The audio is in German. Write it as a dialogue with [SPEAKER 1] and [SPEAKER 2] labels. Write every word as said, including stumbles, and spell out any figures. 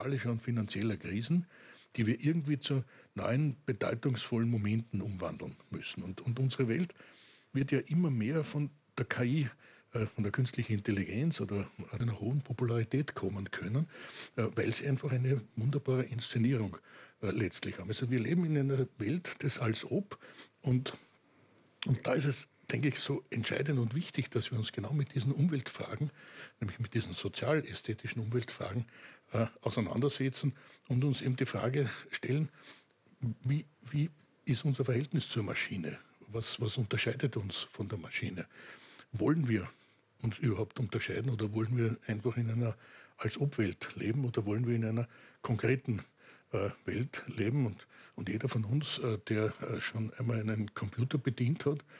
[SPEAKER 1] moralischer und finanzieller Krisen, die wir irgendwie zu neuen, bedeutungsvollen Momenten umwandeln müssen. Und, und unsere Welt wird ja immer mehr von der K I, äh, von der künstlichen Intelligenz oder einer hohen Popularität kommen können, äh, weil sie einfach eine wunderbare Inszenierung äh, letztlich haben. Also wir leben in einer Welt des Als-Ob und, und da ist es, denke ich, so entscheidend und wichtig, dass wir uns genau mit diesen Umweltfragen, nämlich mit diesen sozial-ästhetischen Umweltfragen äh, auseinandersetzen und uns eben die Frage stellen, wie, wie ist unser Verhältnis zur Maschine? Was, was unterscheidet uns von der Maschine? Wollen wir uns überhaupt unterscheiden oder wollen wir einfach in einer Als-Ob-Welt leben oder wollen wir in einer konkreten äh, Welt leben? Und, und jeder von uns, äh, der äh, schon einmal einen Computer bedient hat,